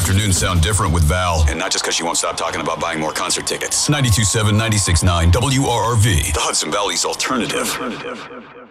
Afternoons sound different with Val. And not just because she won't stop talking about buying more concert tickets. 92.7, 96.9, WRRV. The Hudson Valley's alternative.